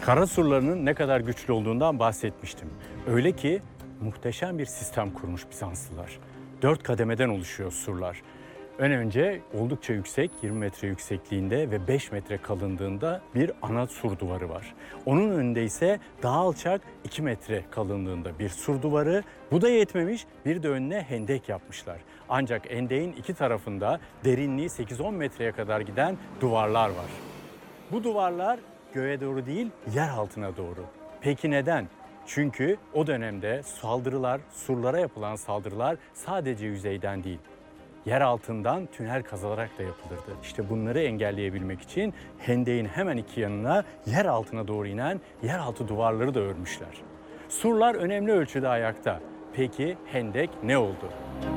Kara surlarının ne kadar güçlü olduğundan bahsetmiştim. Öyle ki muhteşem bir sistem kurmuş Bizanslılar. 4 kademeden oluşuyor surlar. Önce oldukça yüksek, 20 metre yüksekliğinde ve 5 metre kalınlığında bir ana sur duvarı var. Onun önünde ise daha alçak 2 metre kalınlığında bir sur duvarı. Bu da yetmemiş, bir de önüne hendek yapmışlar. Ancak hendeğin iki tarafında derinliği 8-10 metreye kadar giden duvarlar var. Bu duvarlar göğe doğru değil, yer altına doğru. Peki neden? Çünkü o dönemde saldırılar, surlara yapılan saldırılar sadece yüzeyden değil, yer altından tünel kazılarak da yapılırdı. İşte bunları engelleyebilmek için hendeğin hemen iki yanına yer altına doğru inen yeraltı duvarları da örmüşler. Surlar önemli ölçüde ayakta. Peki hendek ne oldu?